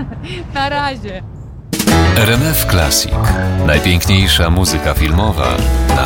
Na razie. RMF Classic. Najpiękniejsza muzyka filmowa na